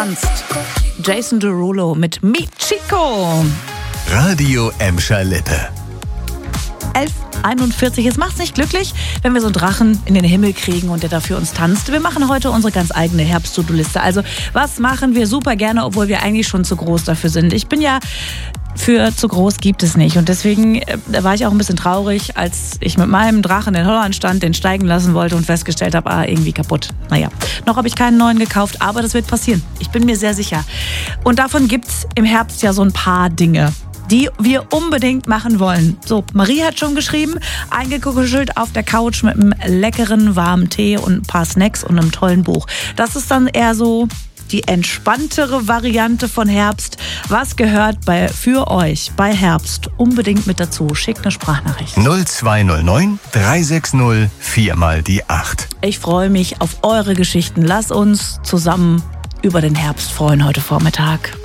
Jason Derulo mit Michiko. Radio Emscher Lippe. 11:41. Es macht's nicht glücklich, wenn wir so einen Drachen in den Himmel kriegen und der da für uns tanzt. Wir machen heute unsere ganz eigene Herbst-To-Do-Liste. Also, was machen wir super gerne, obwohl wir eigentlich schon zu groß dafür sind? Ich bin ja für zu groß gibt es nicht. Und deswegen war ich auch ein bisschen traurig, als ich mit meinem Drachen in Holland stand, den steigen lassen wollte und festgestellt habe, irgendwie kaputt. Naja, noch habe ich keinen neuen gekauft, aber das wird passieren. Ich bin mir sehr sicher. Und davon gibt's im Herbst ja so ein paar Dinge, die wir unbedingt machen wollen. So, Marie hat schon geschrieben, eingekuschelt auf der Couch mit einem leckeren warmen Tee und ein paar Snacks und einem tollen Buch. Das ist dann eher so die entspanntere Variante von Herbst. Was gehört für euch bei Herbst unbedingt mit dazu? Schickt eine Sprachnachricht. 0209 360 4x8. Ich freue mich auf eure Geschichten. Lasst uns zusammen über den Herbst freuen heute Vormittag.